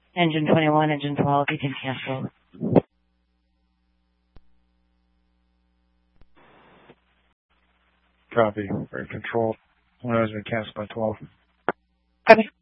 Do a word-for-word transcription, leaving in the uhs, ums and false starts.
Engine twenty-one, engine twelve, you can cancel. Copy. Very control. One has been canceled by twelve. Okay.